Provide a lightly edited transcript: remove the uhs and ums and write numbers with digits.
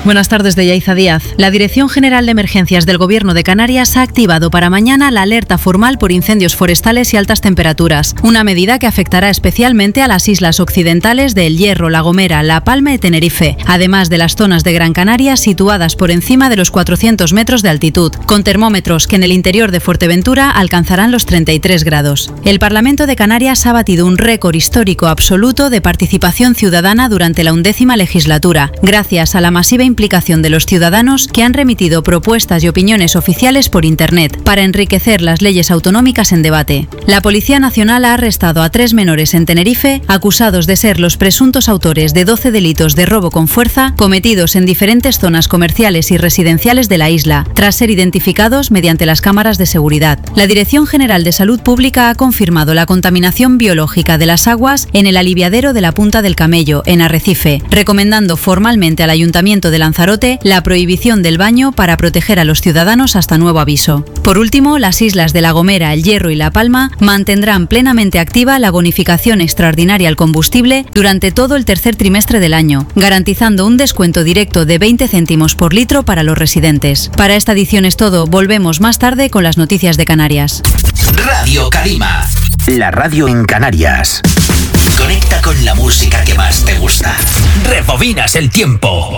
Buenas tardes, de Yaiza Díaz. La Dirección General de Emergencias del Gobierno de Canarias ha activado para mañana la alerta formal por incendios forestales y altas temperaturas, una medida que afectará especialmente a las islas occidentales de El Hierro, La Gomera, La Palma y Tenerife, además de las zonas de Gran Canaria situadas por encima de los 400 metros de altitud, con termómetros que en el interior de Fuerteventura alcanzarán los 33 grados. El Parlamento de Canarias ha batido un récord histórico absoluto de participación ciudadana durante la 11ª legislatura, gracias a la masiva implicación de los ciudadanos que han remitido propuestas y opiniones oficiales por Internet para enriquecer las leyes autonómicas en debate. La Policía Nacional ha arrestado a 3 menores en Tenerife acusados de ser los presuntos autores de 12 delitos de robo con fuerza cometidos en diferentes zonas comerciales y residenciales de la isla, tras ser identificados mediante las cámaras de seguridad. La Dirección General de Salud Pública ha confirmado la contaminación biológica de las aguas en el aliviadero de la Punta del Camello, en Arrecife, recomendando formalmente al Ayuntamiento de Lanzarote la prohibición del baño para proteger a los ciudadanos hasta nuevo aviso. Por último, las islas de La Gomera, El Hierro y La Palma mantendrán plenamente activa la bonificación extraordinaria al combustible durante todo el tercer trimestre del año, garantizando un descuento directo de 20 céntimos por litro para los residentes. Para esta edición es todo. Volvemos más tarde con las noticias de Canarias. Radio Calima, la radio en Canarias. Conecta con la música que más te gusta. Rebobinas el tiempo.